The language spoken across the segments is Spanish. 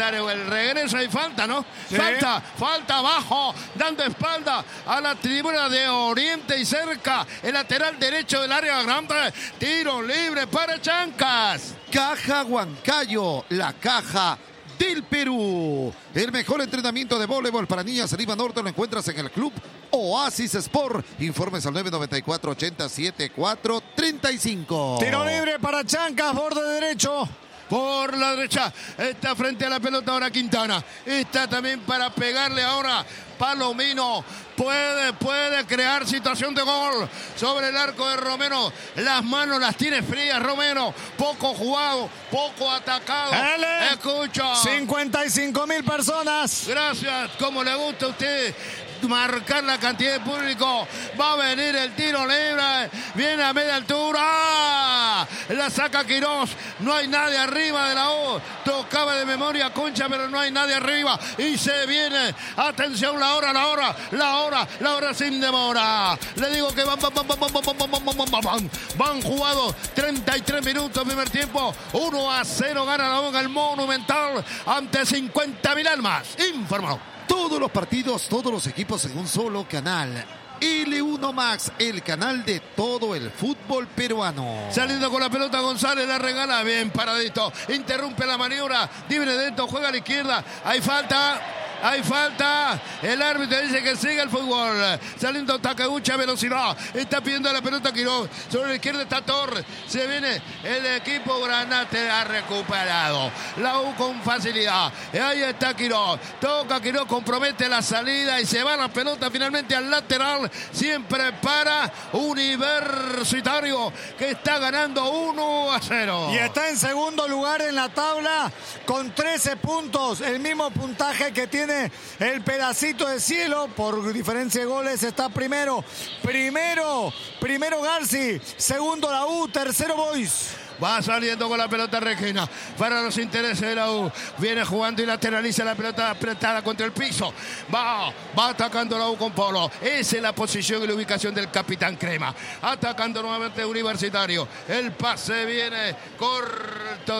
comentario. El regreso hay falta, ¿no? Sí. Falta abajo, dando espalda a la tribuna de Oriente y cerca el lateral derecho del área grande. Tiro libre para Chancas. Caja Huancayo, la caja del Perú. El mejor entrenamiento de voleibol para niñas en Lima Norte lo encuentras en el Club Oasis Sport. Informes al 994-8074-35. Tiro libre para Chancas, borde derecho. Por la derecha, está frente a la pelota ahora Quintana. Está también para pegarle ahora Palomino. Puede crear situación de gol sobre el arco de Romero. Las manos las tiene frías Romero. Poco jugado, poco atacado. Escucha. 55,000 personas. Gracias, como le gusta a usted marcar la cantidad de público. Va a venir el tiro libre. Viene a media altura. La saca Quirós. No hay nadie arriba de la U. Tocaba de memoria Concha, pero no hay nadie arriba. Y se viene. Atención, la hora sin demora. Le digo que van jugados 33 minutos primer tiempo. 1-0 gana la U en el Monumental ante 50,000 almas. Informó. Todos los partidos, todos los equipos en un solo canal. L1 Max, el canal de todo el fútbol peruano. Saliendo con la pelota González, la regala bien paradito. Interrumpe la maniobra. Libre dentro, juega a la izquierda. Hay falta. El árbitro dice que siga el fútbol. Saliendo Takeuchi a velocidad. Está pidiendo la pelota Quirós. Sobre la izquierda está Torres. Se viene el equipo Granate. Ha recuperado la U con facilidad. Ahí está Quirós. Toca Quirós, compromete la salida y se va la pelota finalmente al lateral. Siempre para Universitario, que está ganando 1-0. Y está en segundo lugar en la tabla con 13 puntos. El mismo puntaje que tiene el pedacito de cielo. Por diferencia de goles está primero Garci, segundo la U, tercero Boys. Va saliendo con la pelota Requena para los intereses de la U. Viene jugando y lateraliza la pelota apretada contra el piso. Va atacando la U con Polo. Esa es la posición y la ubicación del capitán Crema. Atacando nuevamente Universitario. El pase viene corto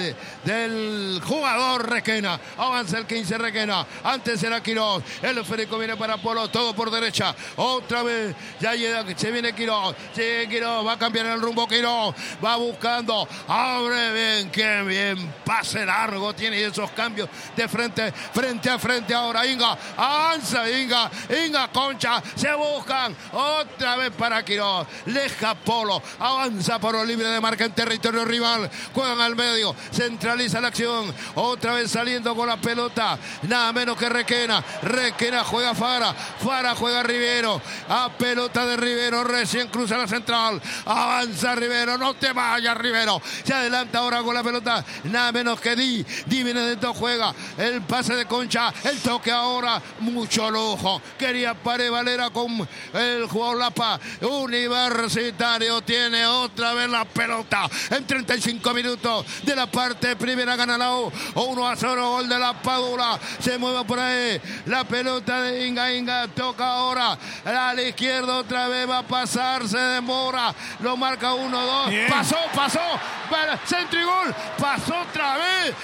del jugador Requena. Avanza el 15 Requena. Antes era Quirós. El esférico viene para Polo. Todo por derecha. Otra vez. Ya llega, se viene Quirós. Sigue Quirós. Va a cambiar el rumbo Quirós. Va buscando. Abre bien, qué bien. Pase largo. Tiene esos cambios de frente a frente ahora. Inga. Avanza Inga. Concha. Se buscan. Otra vez para Quirós. Leja Polo. Avanza por lo libre de marca en territorio rival. Juegan al medio. Centraliza la acción. Otra vez saliendo con la pelota. Nada menos que Requena. Requena juega Fara. Fara juega Rivero. A pelota de Rivero. Recién cruza la central. Avanza Rivero. No te vayas, Rivero. Se adelanta ahora con la pelota. Nada menos que Di viene dentro, juega. El pase de Concha. El toque ahora. Mucho lujo. Quería Pared Valera con el jugador Lapa. Universitario tiene otra vez la pelota. En 35 minutos de la parte primera gana la U. 1-0, gol de la Padula. Se mueve por ahí. La pelota de Inga. Toca ahora a la izquierda. Otra vez va a pasar. Se demora. Lo marca 1-2. Pasó. Centro y gol. Pasó otra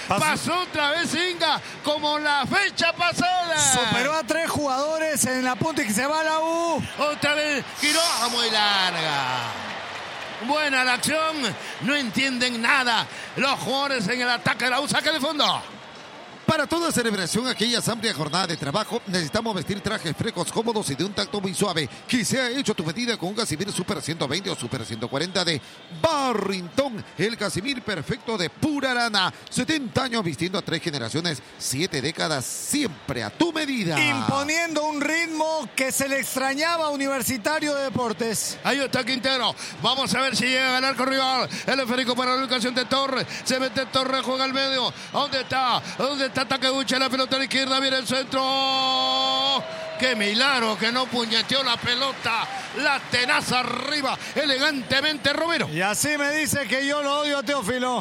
vez Inga, como la fecha pasada. Superó a 3 jugadores en la punta y que se va a la U. Otra vez Quiroga, muy larga. Buena la acción. No entienden nada los jugadores en el ataque de la U. Saque de fondo. Para toda celebración, aquella amplia jornada de trabajo, necesitamos vestir trajes frescos, cómodos y de un tacto muy suave. Que sea hecho a tu medida con un Casimir Super 120 o Super 140 de Barrington. El Casimir perfecto de pura lana. 70 años vistiendo a 3 generaciones, 7 décadas, siempre a tu medida. Imponiendo un ritmo que se le extrañaba a Universitario de Deportes. Ahí está Quintero. Vamos a ver si llega a ganar con rival. El esférico para la ubicación de Torres. Se mete Torres, juega al medio. ¿Dónde está? Takeuchi, la pelota a la izquierda, viene el centro. ¡Qué milagro que no puñeteó la pelota! La tenaza arriba, elegantemente Romero. Y así me dice que yo lo odio a Teófilo.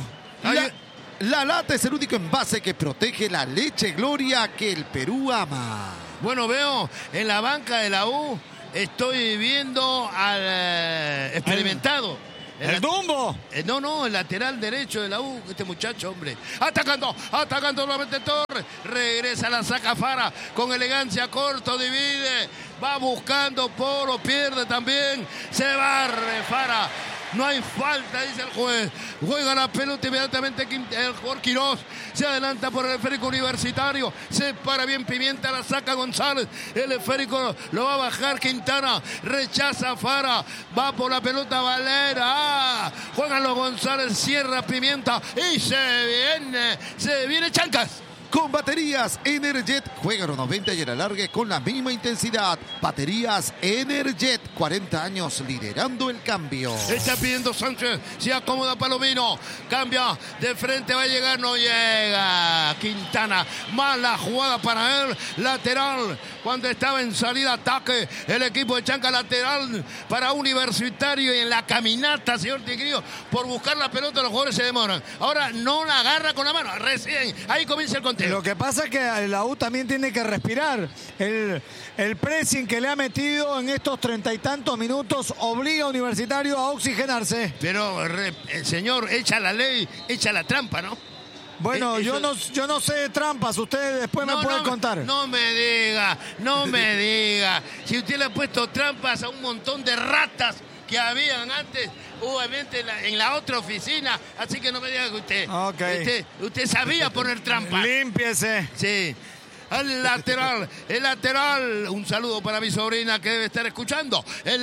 La lata es el único envase que protege la leche Gloria que el Perú ama. Bueno, veo en la banca de la U, estoy viendo al experimentado El Dumbo. No, el lateral derecho de la U, este muchacho, hombre. Atacando nuevamente Torres. Regresa, la saca Fara con elegancia, corto, divide. Va buscando Poro, pierde también. Se barre Fara. No hay falta, dice el juez. Juega la pelota inmediatamente el jugador Quirós. Se adelanta por el esférico Universitario. Se para bien Pimienta, la saca González. El esférico lo va a bajar Quintana. Rechaza a Fara. Va por la pelota Valera. Juegan los González, cierra Pimienta. Y se viene Chancas. Con baterías Energet, juega los 90 y el alargue con la misma intensidad. Baterías Energet, 40 años liderando el cambio. Está pidiendo Sánchez, se acomoda Palomino, cambia de frente, va a llegar, no llega. Quintana, mala jugada para él, lateral, cuando estaba en salida ataque, el equipo de Chanca, lateral para Universitario, y en la caminata, señor Tigrillo, por buscar la pelota los jugadores se demoran. Ahora no la agarra con la mano, recién, ahí comienza el conteo. Lo que pasa es que la U también tiene que respirar. El pressing que le ha metido en estos 30 y tantos minutos obliga a Universitario a oxigenarse. Pero, señor, echa la ley, echa la trampa, ¿no? Bueno, yo no sé de trampas, usted después me puede contar. No me diga. Si usted le ha puesto trampas a un montón de ratas que habían antes, obviamente en la otra oficina, así que no me diga que usted sabía poner trampa. Límpiese. Sí. El lateral, un saludo para mi sobrina que debe estar escuchando. El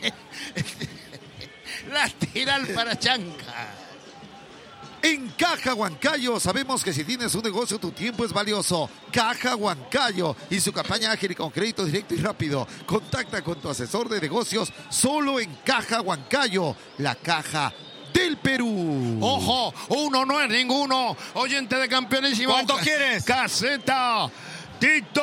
lateral para Chanca. En Caja Huancayo sabemos que si tienes un negocio tu tiempo es valioso. Caja Huancayo y su campaña ágil y con crédito directo y rápido. Contacta con tu asesor de negocios solo en Caja Huancayo, la caja del Perú. Ojo, uno no es ninguno. Oyente de Campeonísimo. ¿Cuánto quieres? Caseta. Tito.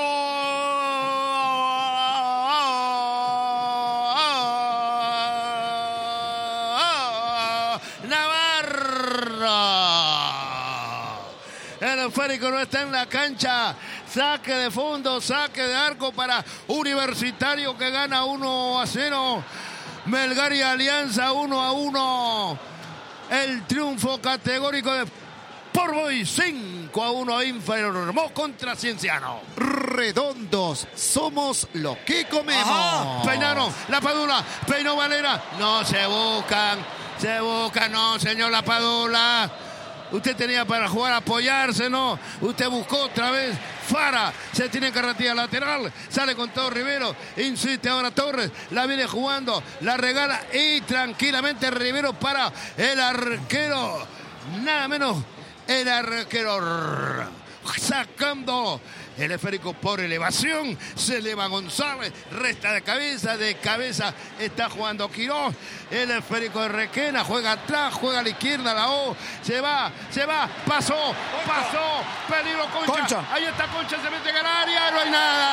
El esférico no está en la cancha. Saque de fondo, saque de arco para Universitario que gana 1-0. Melgar y Alianza 1-1. El triunfo categórico de Portboy 5-1 informó contra Cienciano. Redondos, somos lo que comemos. Ajá. Peinaron, la Padula, peinó Valera. No se buscan, no, señor La Padula. Usted tenía para jugar, apoyarse, ¿no? Usted buscó otra vez. Fara se tiene carretilla lateral. Sale con todo Rivero. Insiste ahora Torres. La viene jugando. La regala y tranquilamente Rivero para el arquero. Nada menos el arquero. Sacando el esférico por elevación. Se eleva González. Resta de cabeza está jugando Quirós. El esférico de Requena. Juega atrás, juega a la izquierda. La O. Se va. Pasó. Peligro Concha. Ahí está Concha. Se mete en el área. No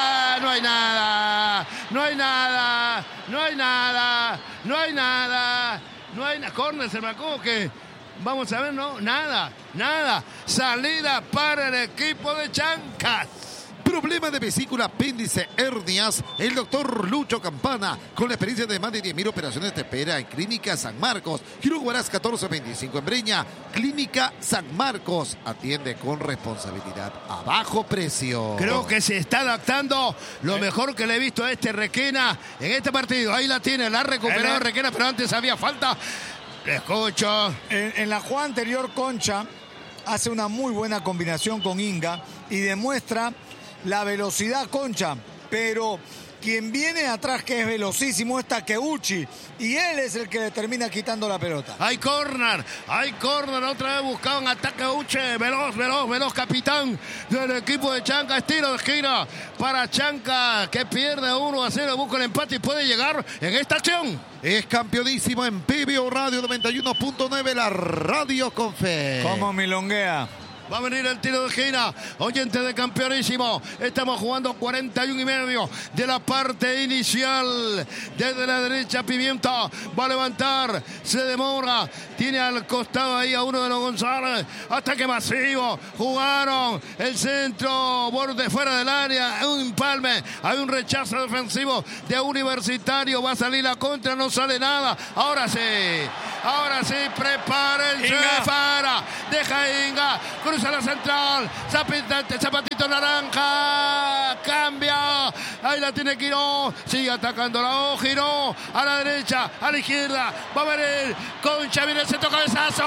hay nada. Córner se marcó que. Vamos a ver, no, nada. Salida para el equipo de Chancas. Problema de vesícula, apéndice, hernias. El doctor Lucho Campana, con la experiencia de más de 10.000 operaciones, te espera en Clínica San Marcos. Giro Huaraz 1425 en Breña. Clínica San Marcos. Atiende con responsabilidad a bajo precio. Creo que se está adaptando lo mejor que le he visto a este Requena en este partido. Ahí la tiene, la ha recuperado Requena, pero antes había falta. Le escucho. En la jugada anterior, Concha hace una muy buena combinación con Inga y demuestra la velocidad Concha, pero quien viene atrás que es velocísimo es Takeuchi y él es el que le termina quitando la pelota. Hay corner, otra vez buscaban a Takeuchi, veloz, capitán del equipo de Chanca, estilo de esquina para Chanca que pierde 1-0, busca el empate y puede llegar en esta acción. Es campeonísimo en PBO Radio 91.9, la radio con fe. Como milonguea. Va a venir el tiro de esquina. Oyente de Campeonísimo. Estamos jugando 41 y medio de la parte inicial. Desde la derecha Pimienta. Va a levantar. Se demora. Tiene al costado ahí a uno de los González. Ataque masivo. Jugaron. El centro. Borde fuera del área. Un empalme. Hay un rechazo defensivo de Universitario. Va a salir la contra. No sale nada. Ahora sí. Ahora sí, prepárense. Inga. Para. Deja Inga. Cruza la central. Zapatito naranja. Cambia. Ahí la tiene Quiró. Sigue atacando la O. Giró. A la derecha. A la izquierda. Va a venir. Concha viene el centro cabezazo.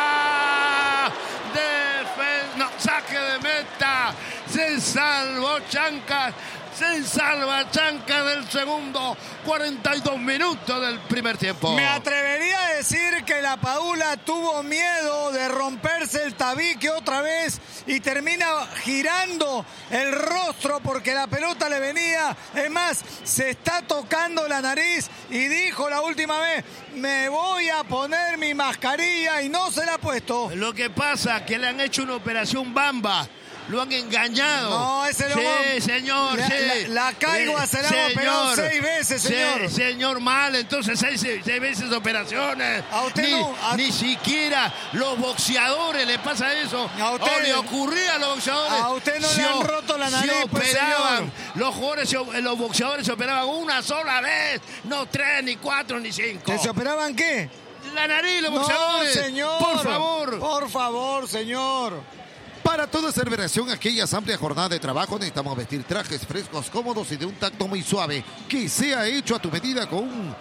No, saque de meta. Se salvó Chancas. Se salva Chancas del segundo. 42 minutos del primer tiempo. Me atrevería a decir que la Padula tuvo miedo de romperse el tabique otra vez y termina girando el rostro porque la pelota le venía. Es más, se está tocando la nariz y dijo la última vez: me voy a poner mi mascarilla, y no se la ha puesto. Lo que pasa es que le han hecho una operación Bamba. Lo han engañado. No, ese lobo. Sí, señor. La caigua se la hemos pegado 6 veces, señor. Señor, mal. Entonces 6 veces operaciones. A usted ni siquiera los boxeadores le pasa eso. A usted, o le ocurría a los boxeadores. A usted no le han roto la nariz, se operaban. Pues, los boxeadores se operaban una sola vez. No 3, ni 4, ni 5. ¿Que se operaban qué? La nariz, los boxeadores. No, señor. Por favor. Por favor, señor. Para toda celebración, aquella amplia jornada de trabajo, necesitamos vestir trajes frescos, cómodos y de un tacto muy suave, que sea hecho a tu medida con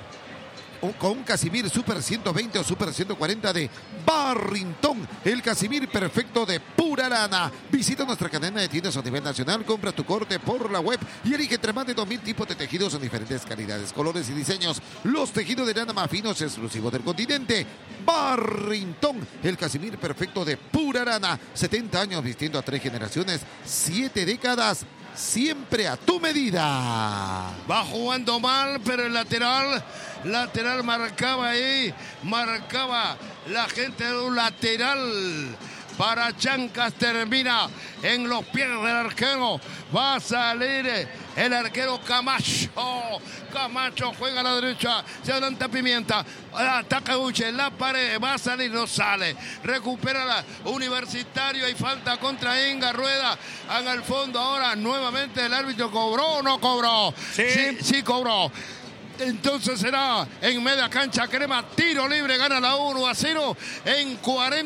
un Casimir Super 120 o Super 140 de Barrington, el Casimir perfecto de pura lana. Visita nuestra cadena de tiendas a nivel nacional, compra tu corte por la web y elige entre más de 2000 tipos de tejidos en diferentes calidades, colores y diseños. Los tejidos de lana más finos exclusivos del continente. Barrington, el Casimir perfecto de pura lana. 70 años vistiendo a 3 generaciones, 7 décadas. Siempre a tu medida. Va jugando mal, pero el lateral marcaba ahí. Marcaba la gente de un lateral. Para Chancas, termina en los pies del arquero. Va a salir el arquero Camacho. Camacho juega a la derecha. Se adelanta Pimienta. Ataca Uche. La pared. Va a salir. No sale. Recupera la Universitario. Hay falta contra Inga. Rueda. En el fondo ahora nuevamente el árbitro. ¿Cobró o no cobró? Sí cobró. Entonces será en media cancha Crema, tiro libre, gana la 1-0 en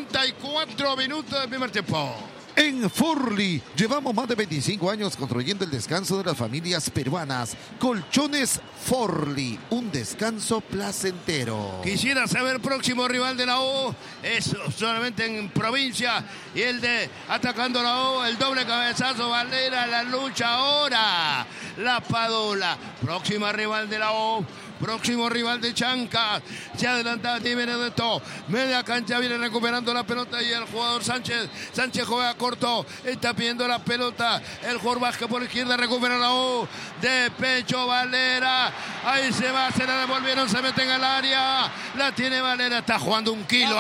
44 minutos del primer tiempo. En Forli llevamos más de 25 años construyendo el descanso de las familias peruanas. Colchones Forli, un descanso placentero. Quisiera saber próximo rival de la O, es solamente en provincia, y el de atacando la O, el doble cabezazo, Valera, la lucha ahora, la Padula, próxima rival de la O. Próximo rival de Chancas. Se adelanta Di Benedetto. Media cancha viene recuperando la pelota y el jugador Sánchez. Sánchez juega corto. Está pidiendo la pelota. El jugador Vázquez por izquierda recupera la U. De pecho Valera. Ahí se va. Se la devolvieron. Se mete en el área. La tiene Valera. Está jugando un kilo.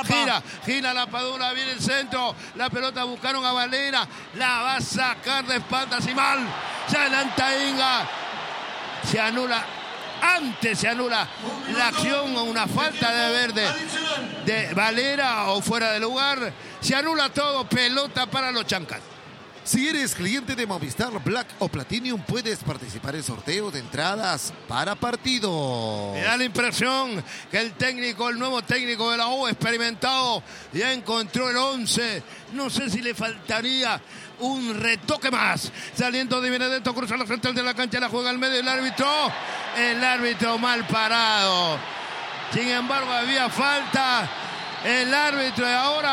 Gira la Padula. Viene el centro. La pelota buscaron a Valera. La va a sacar de espaldas y mal. Se adelanta Inga. Se anula. Antes se anula la acción o una falta de verde de Valera o fuera de lugar. Se anula todo, pelota para los Chancas. Si eres cliente de Movistar Black o Platinum, puedes participar en sorteos de entradas para partidos. Me da la impresión que el nuevo técnico de la U, experimentado, ya encontró el 11. No sé si le faltaría un retoque más. Saliendo de Benedetto, cruza la central de la cancha, la juega al medio el árbitro mal parado. Sin embargo, había falta. El árbitro, y ahora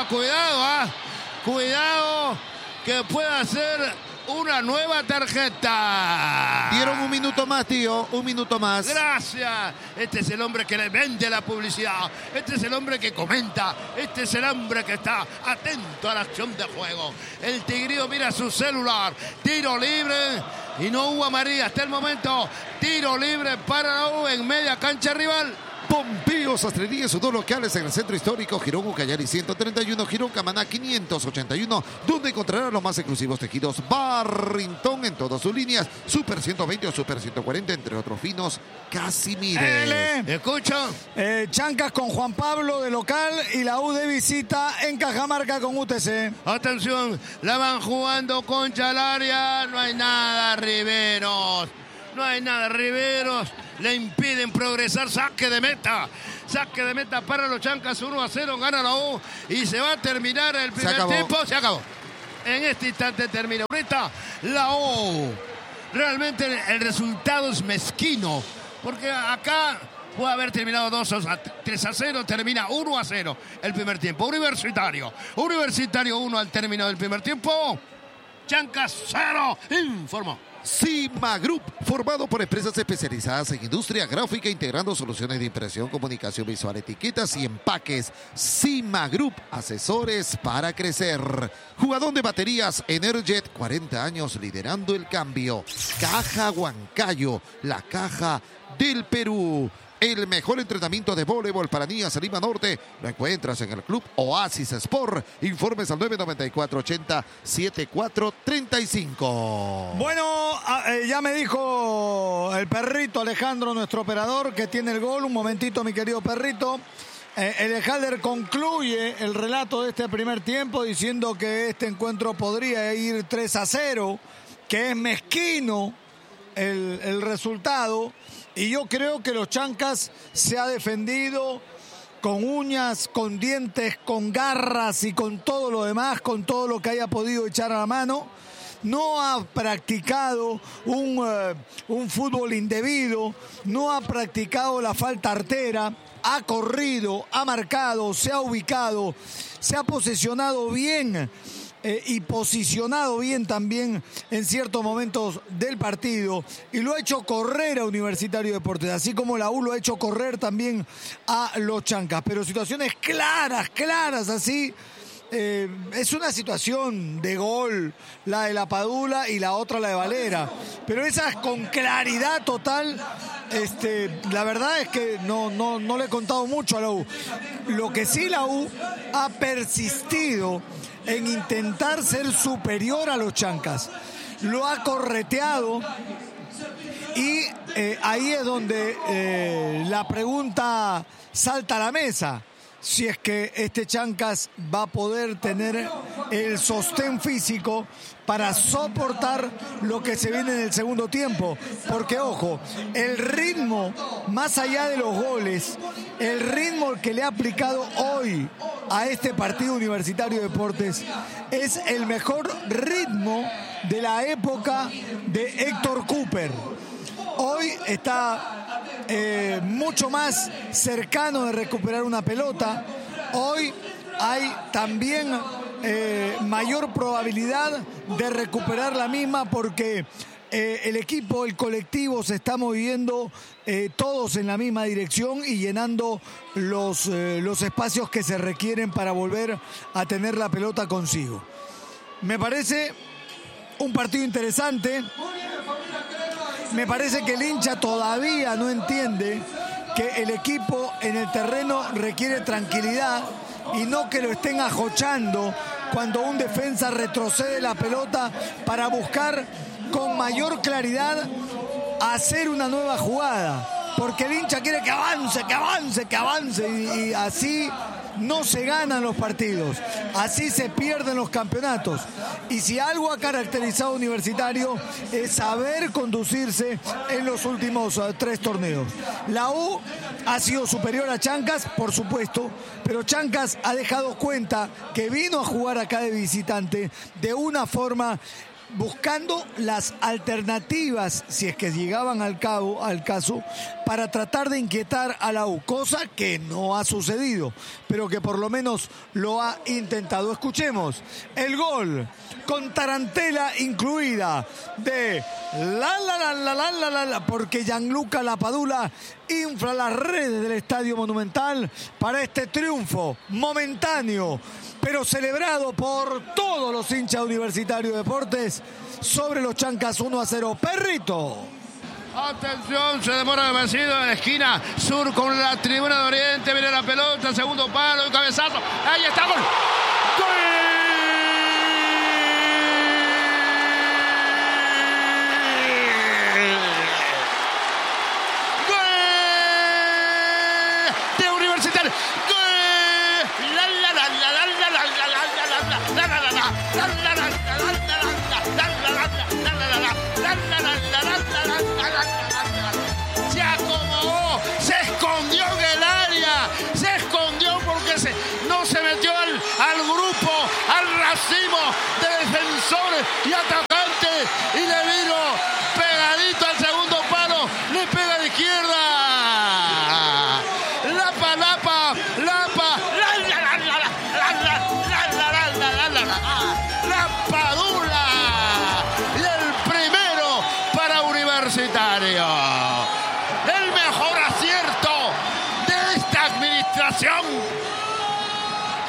cuidado que pueda ser una nueva tarjeta. Dieron un minuto más, tío, un minuto más. Gracias. Este es el hombre que le vende la publicidad. Este es el hombre que comenta. Este es el hombre que está atento a la acción de juego. El Tigrillo mira su celular. Tiro libre y no hubo amarilla hasta el momento. Tiro libre para la U en media cancha rival. Pompeo Sastrería, sus dos locales en el centro histórico, Girón Ucayali 131, Girón Camaná 581, donde encontrará los más exclusivos tejidos Barrington en todas sus líneas, Super 120 o Super 140, entre otros finos, Casimires. Escucha. Chancas con Juan Pablo de local y la U de visita en Cajamarca con UTC. Atención, la van jugando contra el área, no hay nada, Riveros. Le impiden progresar, saque de meta. Saque de meta para los Chancas, 1-0, gana la U y se va a terminar el primer tiempo. Se acabó. En este instante termina. Ahorita la U. Realmente el resultado es mezquino, porque acá puede haber terminado 3-0, termina 1-0 el primer tiempo. Universitario 1 al término del primer tiempo. Chancas 0, informó. Cima Group, formado por empresas especializadas en industria gráfica, integrando soluciones de impresión, comunicación visual, etiquetas y empaques. Cima Group, asesores para crecer. Jugador de baterías Energet, 40 años liderando el cambio. Caja Huancayo, la caja del Perú. El mejor entrenamiento de voleibol para niñas en Lima Norte lo encuentras en el Club Oasis Sport. Informes al 994-80-7435. Bueno, ya me dijo el perrito Alejandro, nuestro operador, que tiene el gol. Un momentito, mi querido perrito. Elejalder concluye el relato de este primer tiempo diciendo que este encuentro podría ir 3-0, que es mezquino el resultado. Y yo creo que los Chancas se ha defendido con uñas, con dientes, con garras y con todo lo demás, con todo lo que haya podido echar a la mano. No ha practicado un fútbol indebido, no ha practicado la falta artera, ha corrido, ha marcado, se ha ubicado, se ha posesionado bien. Y posicionado bien también en ciertos momentos del partido, y lo ha hecho correr a Universitario de Deportes, así como la U lo ha hecho correr también a los Chancas, pero situaciones claras así. Es una situación de gol, la de la Padula y la otra la de Valera, pero esas con claridad total. La verdad es que no le he contado mucho a la U. Lo que sí, la U ha persistido en intentar ser superior a los Chancas. Lo ha correteado y ahí es donde la pregunta salta a la mesa. Si es que este Chancas va a poder tener el sostén físico para soportar lo que se viene en el segundo tiempo. Porque, ojo, el ritmo, más allá de los goles, el ritmo que le ha aplicado hoy a este partido Universitario de Deportes es el mejor ritmo de la época de Héctor Cooper. Hoy está mucho más cercano de recuperar una pelota. Hoy hay también mayor probabilidad de recuperar la misma porque el equipo, el colectivo se está moviendo todos en la misma dirección y llenando los espacios que se requieren para volver a tener la pelota consigo. Me parece un partido interesante. Me parece que el hincha todavía no entiende que el equipo en el terreno requiere tranquilidad y no que lo estén ajochando cuando un defensa retrocede la pelota para buscar con mayor claridad hacer una nueva jugada. Porque el hincha quiere que avance y así no se ganan los partidos, así se pierden los campeonatos. Y si algo ha caracterizado a Universitario es saber conducirse en los últimos 3 torneos. La U ha sido superior a Chancas, por supuesto, pero Chancas ha dejado cuenta que vino a jugar acá de visitante de una forma buscando las alternativas, si es que llegaban al caso, para tratar de inquietar a la U, cosa que no ha sucedido, pero que por lo menos lo ha intentado. Escuchemos el gol con tarantela incluida de porque Gianluca Lapadula infla las redes del Estadio Monumental para este triunfo momentáneo, pero celebrado por todos los hinchas Universitarios de Deportes sobre los Chancas 1-0. Perrito. Atención, se demora demasiado en la esquina sur con la tribuna de Oriente. Viene la pelota, segundo palo, el cabezazo. Ahí está, gol. ¡Gol! De Universitario. Se acomodó, se escondió en el área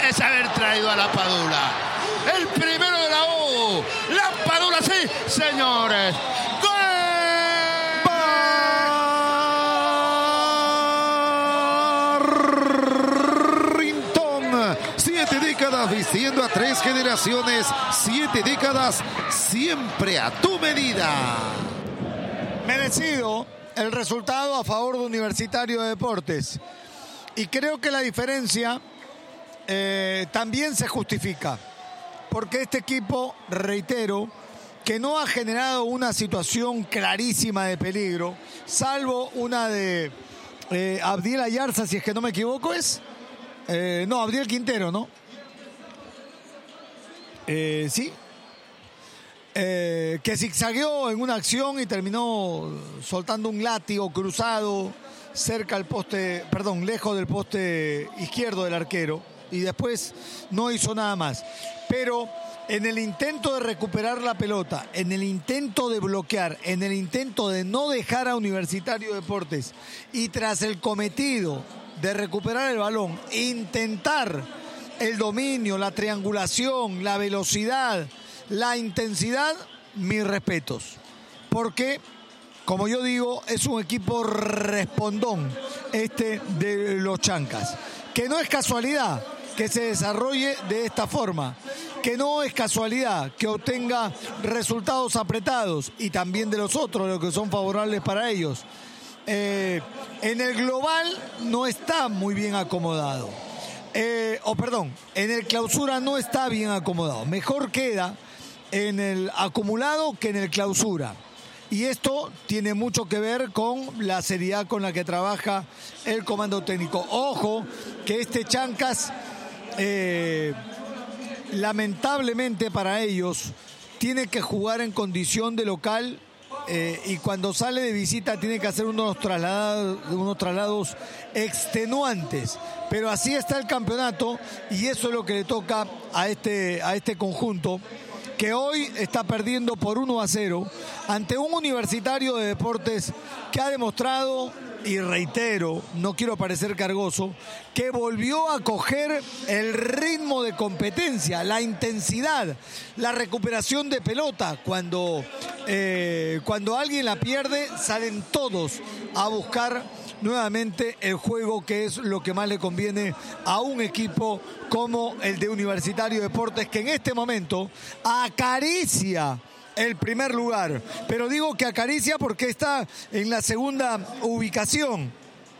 merece haber traído a la Padula. El primero de la U. La Padula, sí, señores. ¡Gol! 7 décadas vistiendo a 3 generaciones, 7 décadas siempre a tu medida. Merecido el resultado a favor de Universitario de Deportes. Y creo que la diferencia también se justifica. Porque este equipo, reitero, que no ha generado una situación clarísima de peligro, salvo una de Abdiel Ayarza, si es que no me equivoco, es... no, Abdiel Quintero, ¿no? Sí. Que zigzagueó en una acción y terminó soltando un látigo cruzado cerca al poste, perdón, lejos del poste izquierdo del arquero. Y después no hizo nada más. Pero en el intento de recuperar la pelota, en el intento de bloquear, en el intento de no dejar a Universitario de Deportes y tras el cometido de recuperar el balón, intentar el dominio, la triangulación, la velocidad, la intensidad, mis respetos. Porque, como yo digo, es un equipo respondón este de los Chancas. Que no es casualidad que se desarrolle de esta forma. Que no es casualidad que obtenga resultados apretados y también de los otros, los que son favorables para ellos. En el global no está muy bien acomodado. En el clausura no está bien acomodado. Mejor queda en el acumulado que en el clausura. Y esto tiene mucho que ver con la seriedad con la que trabaja el comando técnico. Ojo que este Chancas, lamentablemente para ellos, tiene que jugar en condición de local. Y cuando sale de visita tiene que hacer unos traslados extenuantes. Pero así está el campeonato y eso es lo que le toca a este conjunto, que hoy está perdiendo por 1-0 ante un Universitario de Deportes que ha demostrado, y reitero, no quiero parecer cargoso, que volvió a coger el ritmo de competencia, la intensidad, la recuperación de pelota. Cuando alguien la pierde, salen todos a buscar nuevamente el juego, que es lo que más le conviene a un equipo como el de Universitario de Deportes, que en este momento acaricia el primer lugar. Pero digo que acaricia porque está en la segunda ubicación.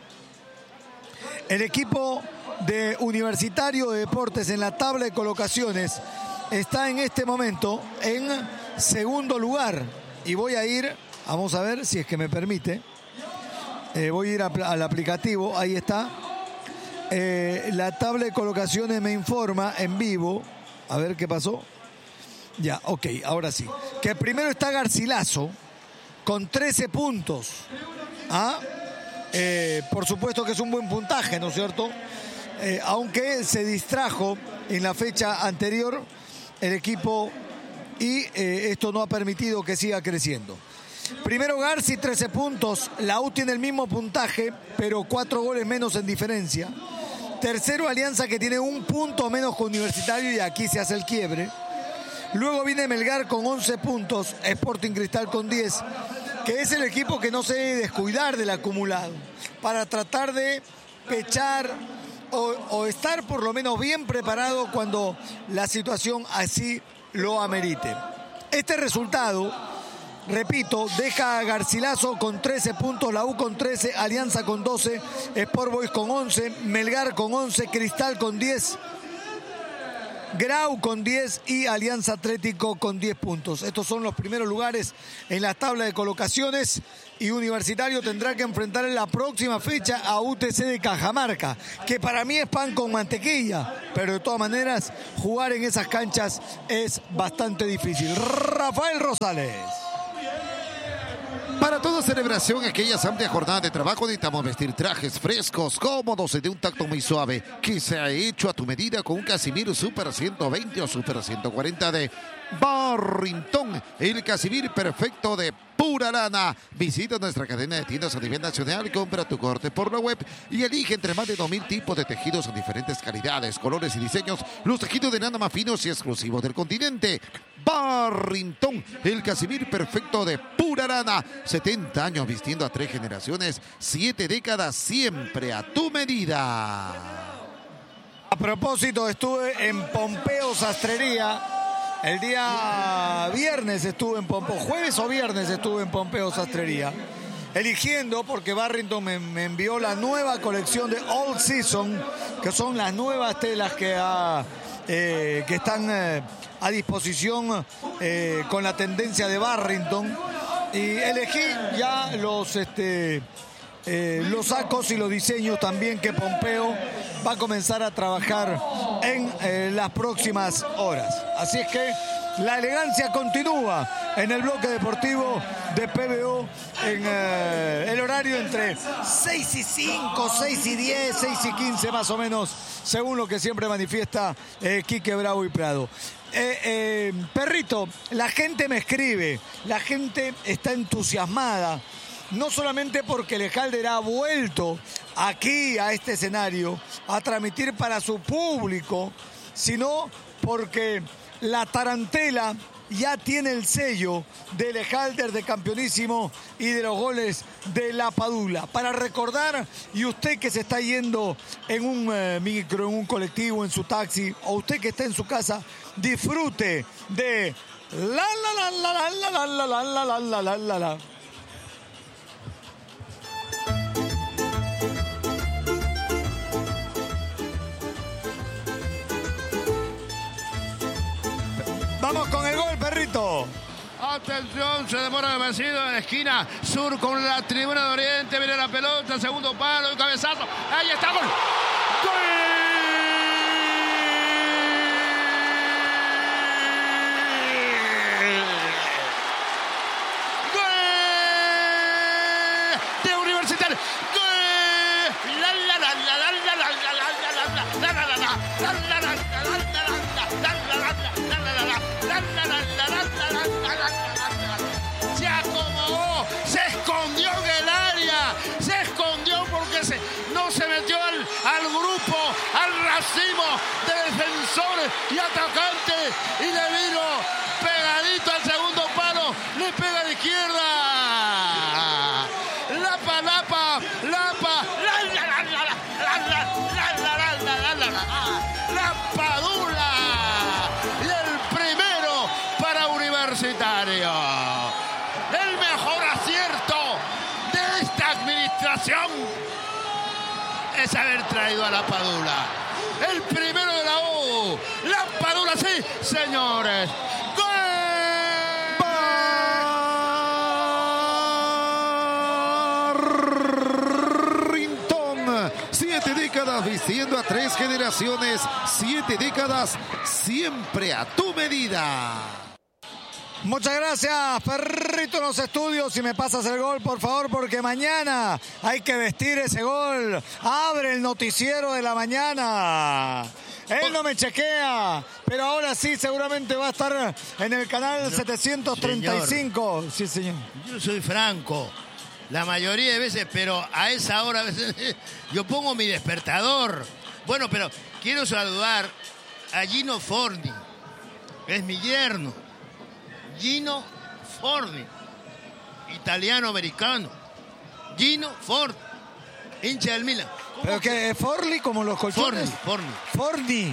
El equipo de Universitario de Deportes en la tabla de colocaciones está en este momento en segundo lugar. Y voy a ir, vamos a ver si es que me permite. Voy a ir al aplicativo, ahí está. La tabla de colocaciones me informa en vivo. A ver qué pasó. Ya, ok, ahora sí. Que primero está Garcilaso con 13 puntos. Por supuesto que es un buen puntaje, ¿no es cierto? Aunque se distrajo en la fecha anterior el equipo y esto no ha permitido que siga creciendo. Primero Garci, 13 puntos. La U tiene el mismo puntaje, pero 4 goles menos en diferencia. Tercero Alianza, que tiene 1 punto menos que Universitario, y aquí se hace el quiebre. Luego viene Melgar con 11 puntos, Sporting Cristal con 10, que es el equipo que no se debe descuidar del acumulado para tratar de pechar o estar por lo menos bien preparado cuando la situación así lo amerite. Este resultado, repito, deja a Garcilaso con 13 puntos, la U con 13, Alianza con 12, Sport Boys con 11, Melgar con 11, Cristal con 10, Grau con 10 y Alianza Atlético con 10 puntos. Estos son los primeros lugares en la tabla de colocaciones, y Universitario tendrá que enfrentar en la próxima fecha a UTC de Cajamarca, que para mí es pan con mantequilla, pero de todas maneras jugar en esas canchas es bastante difícil. Rafael Rosales. Para toda celebración, aquellas amplias jornadas de trabajo, necesitamos vestir trajes frescos, cómodos y de un tacto muy suave, que se ha hecho a tu medida con un Casimir Super 120 o Super 140 de Barrington. El Casimir perfecto de pura lana. Visita nuestra cadena de tiendas a nivel nacional, compra tu corte por la web y elige entre más de 2,000 tipos de tejidos en diferentes calidades, colores y diseños. Los tejidos de lana más finos y exclusivos del continente. Barrington, el casimir perfecto de pura lana. 70 años vistiendo a 3 generaciones, 7 décadas siempre a tu medida. A propósito, estuve en Pompeo Sastrería. El día viernes estuve en Pompeo, jueves o viernes estuve en Pompeo Sastrería. Eligiendo, porque Barrington me envió la nueva colección de All Season, que son las nuevas telas que están a disposición con la tendencia de Barrington. Y elegí ya los sacos y los diseños también que Pompeo va a comenzar a trabajar en las próximas horas. Así es que la elegancia continúa en el bloque deportivo de PBO en el horario entre 6 y 5, 6 y 10, 6 y 15 más o menos, según lo que siempre manifiesta Quique Bravo y Prado. Perrito, la gente me escribe, la gente está entusiasmada, no solamente porque el Halder ha vuelto aquí a este escenario a transmitir para su público, sino porque la tarantela ya tiene el sello del Halder de campeonísimo y de los goles de la Padula. Para recordar, y usted que se está yendo en un micro, en un colectivo, en su taxi, o usted que está en su casa, disfrute de la la la la la la la la la la la la la. Vamos con el gol, perrito. Atención, se demora demasiado en la esquina sur con la tribuna de Oriente. Viene la pelota, segundo palo, un cabezazo. Ahí está, gol. ¡Gol! ¡Gol! De Universitario. ¡Gol! ¡La la la la la la la la la la la la la la! Se acomodó, se escondió en el área, se escondió porque no se metió al grupo, al racimo de defensores y atacantes, y le vino pegadito al segundo palo, le pega de izquierda. La Padula, y el primero para Universitario. El mejor acierto de esta administración es haber traído a la Padula. El primero de la U. La Padula, sí, señores. ¡Gol! 7 décadas vistiendo a 3 generaciones, 7 décadas siempre a tu medida. Muchas gracias, perrito, en los estudios. Si me pasas el gol, por favor, porque mañana hay que vestir ese gol. Abre el noticiero de la mañana. Él no me chequea, pero ahora sí, seguramente va a estar en el canal 735. Señor, sí, señor. Yo soy franco. La mayoría de veces, pero a esa hora a veces yo pongo mi despertador. Bueno, pero quiero saludar a Gino Forni, que es mi yerno. Gino Forni, italiano-americano. Gino Forni, hincha del Milan. ¿Pero qué? ¿Forli como los colchones? Forni.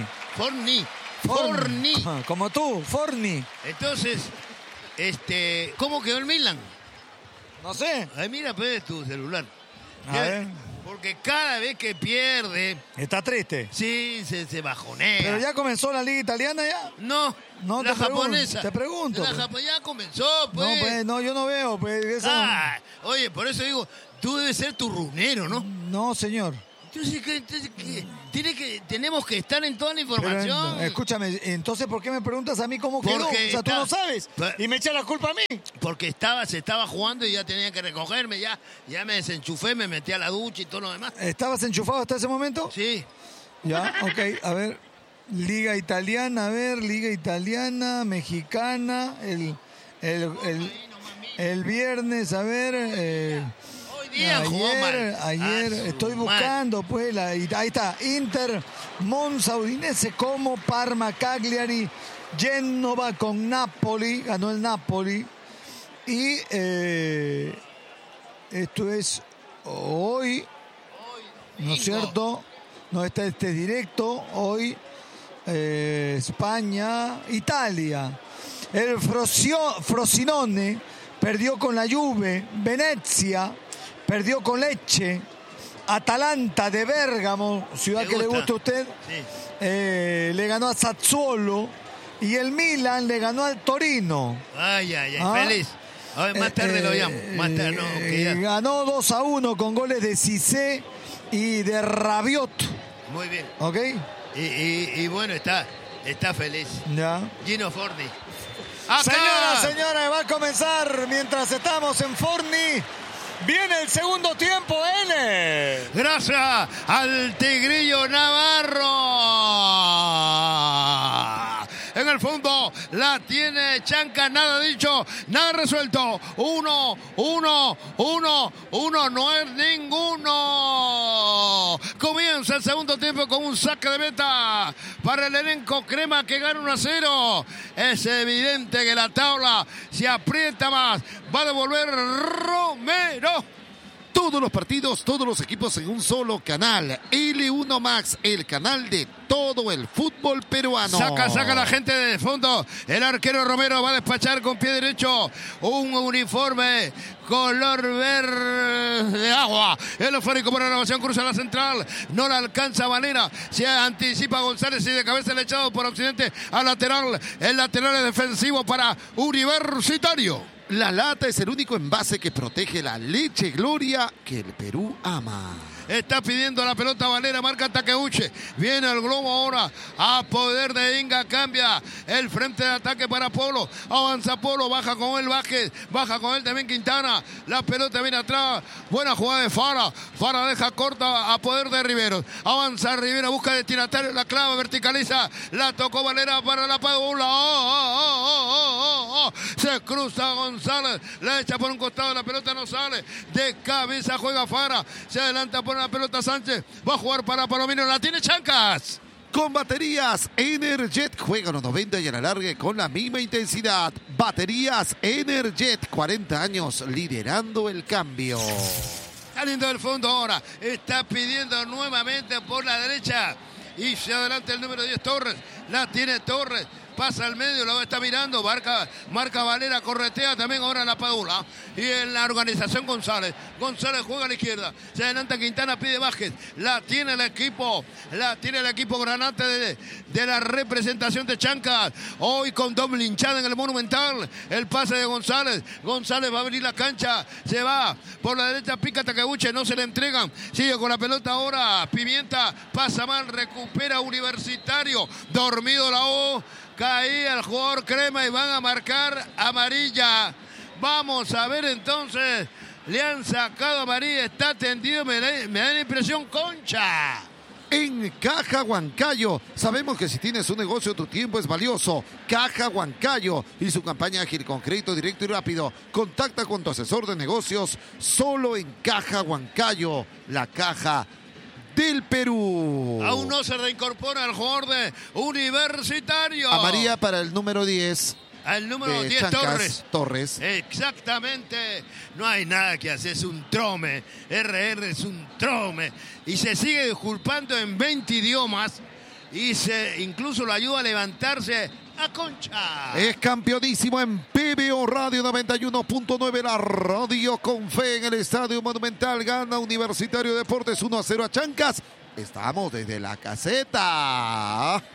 Como tú, Forni. Entonces, ¿cómo quedó el Milan? No sé. Ay, mira, pues, tu celular. A ver. Porque cada vez que pierde... ¿Está triste? Sí, se bajonea. ¿Pero ya comenzó la liga italiana ya? No, la japonesa. Te pregunto. Ya comenzó, pues. No, pues, no, yo no veo. Pues, eso... Oye, por eso digo, tú debes ser turrunero, ¿no? No, señor. Entonces tenemos que estar en toda la información. Pero, escúchame, entonces, ¿por qué me preguntas a mí cómo quedó? O sea, tú no sabes. Y me echas la culpa a mí. Porque se estaba jugando y ya tenía que recogerme. Ya me desenchufé, me metí a la ducha y todo lo demás. ¿Estabas enchufado hasta ese momento? Sí. Ya, ok. A ver, Liga Italiana, Mexicana, El viernes, a ver. Hoy día jugó mal. Ayer estoy buscando, pues. Ahí está. Inter, Monza, Udinese, Como, Parma, Cagliari, Génova con Napoli. Ganó el Napoli. Y esto es hoy. ¿No es cierto? No, este es directo. Hoy, España, Italia. El Frosinone perdió con la Juve. Venezia perdió con Lecce. Atalanta de Bérgamo, ciudad que le gusta a usted, sí. Le ganó a Sassuolo. Y el Milan le ganó al Torino. Ay, feliz. Más tarde lo llamo. Más tarde, no, que ya. Ganó 2-1 con goles de Cissé y de Rabiot. Muy bien. ¿Ok? Y bueno, está feliz. Ya. Gino Forni. Señora, va a comenzar mientras estamos en Forni. Viene el segundo tiempo, N. Gracias al Tigrillo Navarro. En el fondo la tiene Chanca, nada dicho, nada resuelto. Uno, no es ninguno. Comienza el segundo tiempo con un saque de meta para el elenco crema que gana 1-0. Es evidente que la tabla se aprieta más. Va a devolver Romero. Todos los partidos, todos los equipos en un solo canal. L1 Max, el canal de todo el fútbol peruano. Saca la gente de fondo. El arquero Romero va a despachar con pie derecho un uniforme color verde agua. El esférico por renovación cruza la central. No la alcanza Valera. Se anticipa González y de cabeza el echado por Occidente al lateral. El lateral es defensivo para Universitario. La lata es el único envase que protege la leche Gloria que el Perú ama. Está pidiendo la pelota Valera, marca Takeuchi. Viene el globo ahora a poder de Inga. Cambia el frente de ataque para Polo. Avanza Polo, baja con él Vázquez. Baja con él también Quintana. La pelota viene atrás. Buena jugada de Fara. Fara deja corta a poder de Riveros. Avanza Rivera, busca destinatario. La clava, verticaliza. La tocó Valera para la Padula. Se cruza González. La echa por un costado. La pelota no sale. De cabeza juega Fara. Se adelanta por la pelota Sánchez, va a jugar para Palomino, la tiene Chancas. Con baterías Energet, juega los 90 y a la larga con la misma intensidad. Baterías Energet, 40 años liderando el cambio. Saliendo del fondo ahora, está pidiendo nuevamente por la derecha. Y se adelanta el número 10 Torres, la tiene Torres. Pasa al medio, lo está mirando, marca Valera, corretea también ahora en la Padula. Y en la organización González juega a la izquierda. Se adelanta Quintana, pide Vázquez. La tiene el equipo granate de la representación de Chancas. Hoy con doble hinchada en el Monumental. El pase de González. González va a abrir la cancha. Se va por la derecha, pica Takeuchi, no se le entregan. Sigue con la pelota ahora. Pimienta pasa mal, recupera Universitario. Dormido la O. Caía el jugador crema y van a marcar amarilla. Vamos a ver entonces. Le han sacado amarilla. Está tendido. Me da la impresión Concha. En Caja Huancayo, sabemos que si tienes un negocio tu tiempo es valioso. Caja Huancayo y su campaña ágil con crédito directo y rápido. Contacta con tu asesor de negocios solo en Caja Huancayo, la caja del Perú. Aún no se reincorpora el jugador de Universitario. Amarilla para el número 10. Al número 10 Torres. Exactamente. No hay nada que hacer. Es un trome. RR es un trome. Y se sigue disculpando en 20 idiomas. Y incluso lo ayuda a levantarse a Concha. Es campeonísimo en PBO Radio 91.9. La radio con fe en el Estadio Monumental. Gana Universitario Deportes 1-0 a Chancas. Estamos desde la caseta.